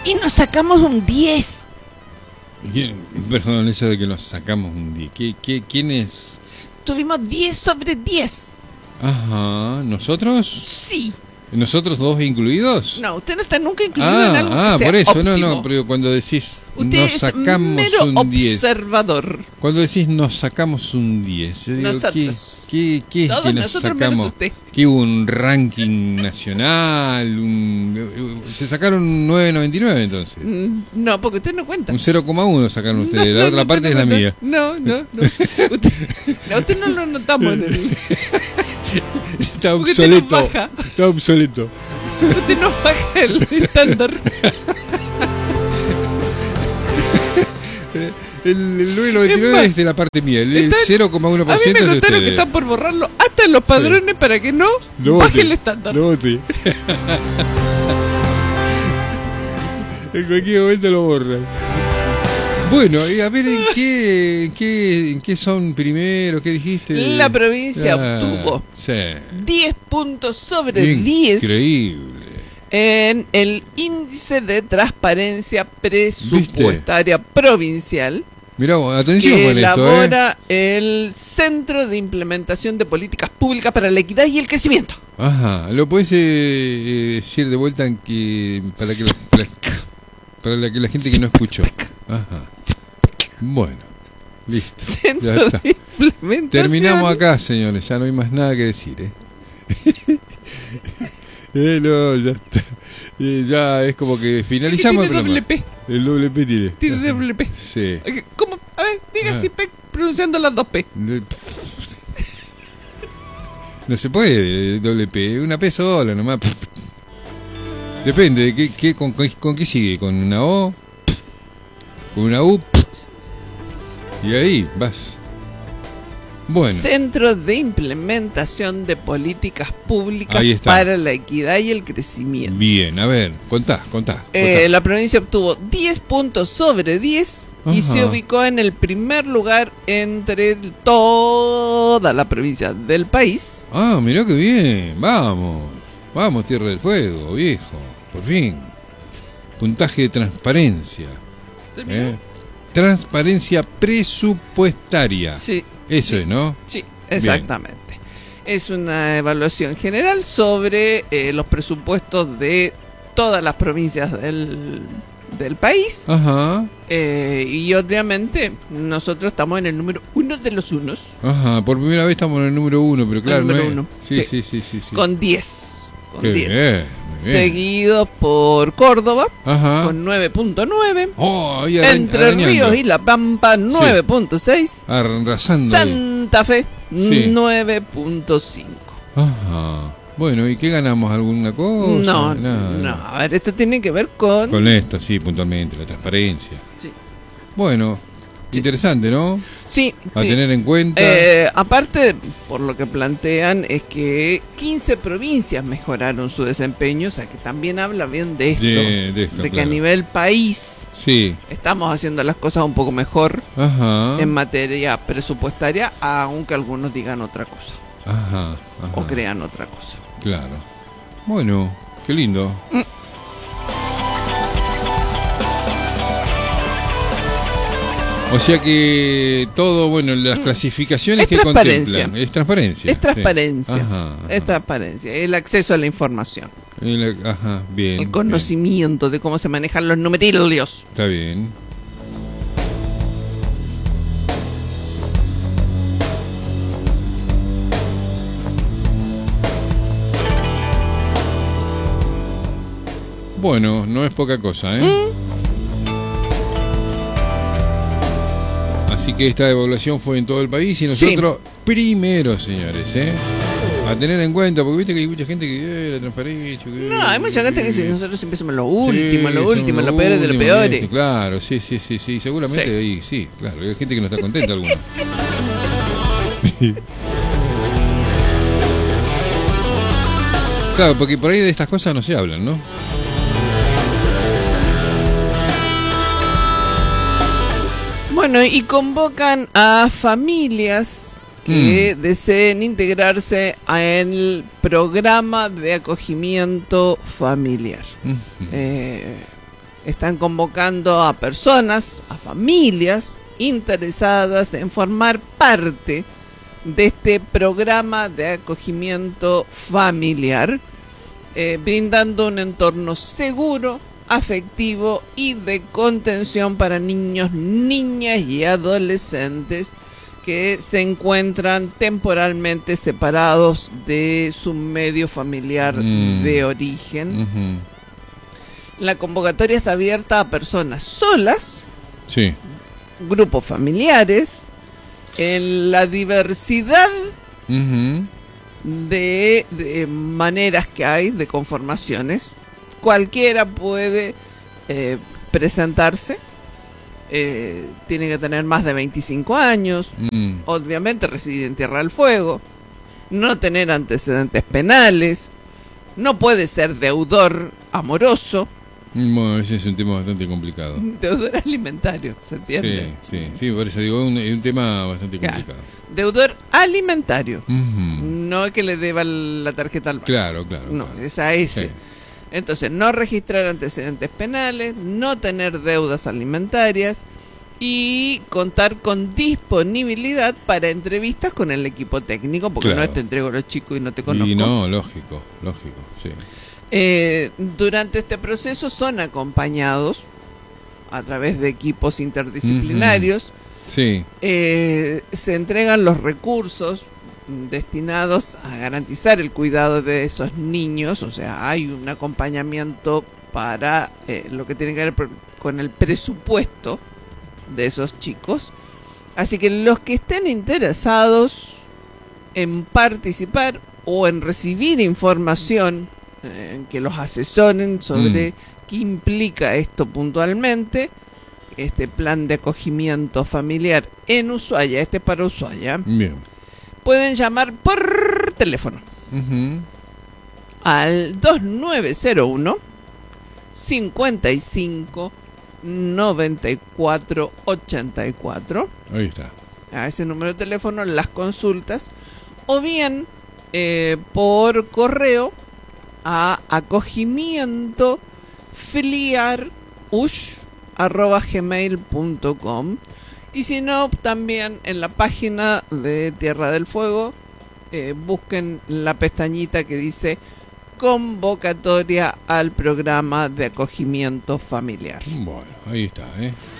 Y nos sacamos un 10. Perdón, eso de que nos sacamos un 10. ¿Quién es? Tuvimos 10 sobre 10. Ajá, ¿nosotros? Sí. ¿Nosotros dos incluidos? No, usted no está nunca incluido en algo que sea por eso, óptimo. no, pero cuando decís usted nos sacamos es mero un 10. observador. Cuando decís nos sacamos un 10, yo digo, Nosotros. ¿qué es Todos que nos nosotros sacamos? menos usted. ¿Qué hubo un ranking nacional? Se sacaron un 9.99 entonces. No, porque usted no cuenta. Un 0,1 sacaron ustedes, la otra parte es la mía. No. Usted no lo notamos en el... Está porque usted obsoleto. nos baja. Está obsoleto. Usted no baja el estándar. El 9.99 es de la parte mía, el 0,1% A mí me es de contaron ustedes. que están por borrarlo hasta en los padrones para que no baje el estándar. Lo voté. En cualquier momento lo borran. Bueno, y a ver, ¿en qué son primero? ¿Qué dijiste? La provincia obtuvo 10 puntos sobre 10 Increíble. en el índice de transparencia presupuestaria provincial. Mirá, atención que con esto, elabora el Centro de Implementación de Políticas Públicas para la Equidad y el Crecimiento. Ajá, ¿lo podés decir de vuelta para que la gente que no escuchó? Ajá. Bueno, listo. Centro Ya está. de Implementación. Terminamos acá, señores, ya no hay más nada que decir, no, ya está. Ya es como que finalizamos el Tiene programa. doble P. El doble P tiene. Tiene doble P. Sí. ¿Cómo? A ver, diga si P pronunciando las dos P. No se puede doble P, una P sola nomás. Depende de con qué sigue, con una O, con una U, y ahí vas. Bueno. Centro de Implementación de Políticas Públicas Ahí está. para la Equidad y el Crecimiento. Bien, a ver, contá. La provincia obtuvo 10 puntos sobre 10 y Ajá. se ubicó en el primer lugar entre toda la provincia del país. Ah, mirá que bien, vamos Tierra del Fuego, viejo, por fin. Puntaje de transparencia. Transparencia presupuestaria. Sí. Eso es, ¿no? Sí, exactamente. Bien. Es una evaluación general sobre los presupuestos de todas las provincias del país. Ajá. Y obviamente nosotros estamos en el número 1 de los unos. Ajá, por primera vez estamos en el número 1, pero claro, el número no es... 1. Sí. Con 10. Qué 10. bien, muy bien. Seguido por Córdoba, ajá, con 9.9. Oh, Entre Ríos y La Pampa, 9.6. Arrasando. Santa Fe, sí. 9.5. Ajá. Bueno, ¿y qué ganamos? ¿Alguna cosa? No. A ver, esto tiene que ver con... Con esto, sí, puntualmente, la transparencia. Sí. Bueno, sí. Interesante, ¿no? Sí. A tener en cuenta. Aparte, por lo que plantean, es que 15 provincias mejoraron su desempeño, o sea que también habla bien de esto. De que a nivel país estamos haciendo las cosas un poco mejor en materia presupuestaria, aunque algunos digan otra cosa. Ajá. O crean otra cosa. Claro. Bueno, qué lindo. O sea que todo, bueno, las clasificaciones que contemplan es transparencia. Es transparencia. Sí. Ajá. Es transparencia. El acceso a la información. Ajá, bien. El conocimiento de cómo se manejan los numerillos. Está bien. Bueno, no es poca cosa, ¿eh? Así que esta evaluación fue en todo el país y nosotros primero, señores, ¿eh? A tener en cuenta, porque viste que hay mucha gente que la transparencia. No, hay mucha gente que dice nosotros siempre somos lo último, lo peor de lo peor. Claro, sí, seguramente ahí, claro, hay gente que no está contenta alguna. Claro, porque por ahí de estas cosas no se hablan, ¿no? Bueno, y convocan a familias que deseen integrarse en el programa de acogimiento familiar. Están convocando a personas, a familias interesadas en formar parte de este programa de acogimiento familiar, brindando un entorno seguro, afectivo y de contención para niños, niñas y adolescentes que se encuentran temporalmente separados de su medio familiar de origen. La convocatoria está abierta a personas solas, sí, grupos familiares, en la diversidad de maneras que hay, de conformaciones. Cualquiera puede presentarse. Tiene que tener más de 25 años, obviamente residir en Tierra del Fuego, no tener antecedentes penales, no puede ser deudor amoroso. Bueno, ese es un tema bastante complicado. Deudor alimentario, ¿se entiende? Sí, por eso digo, es un tema bastante complicado. Deudor alimentario, no es que le deba la tarjeta al banco. Claro. No, es a ese. Sí. Entonces, no registrar antecedentes penales, no tener deudas alimentarias y contar con disponibilidad para entrevistas con el equipo técnico, porque no es te entrego a los chicos y no te conozco. Y no, lógico, sí. Durante este proceso son acompañados a través de equipos interdisciplinarios. Sí. Se entregan los recursos destinados a garantizar el cuidado de esos niños, o sea, hay un acompañamiento para lo que tiene que ver con el presupuesto de esos chicos. Así que los que estén interesados en participar o en recibir información que los asesoren sobre qué implica esto puntualmente, este plan de acogimiento familiar en Ushuaia, este es para Ushuaia. Bien. Pueden llamar por teléfono al 2901 55 94 84. Ahí está. A ese número de teléfono las consultas, o bien por correo a acogimientofiliarush@gmail.com. Y si no, también en la página de Tierra del Fuego, busquen la pestañita que dice convocatoria al programa de acogimiento familiar. Bueno, ahí está,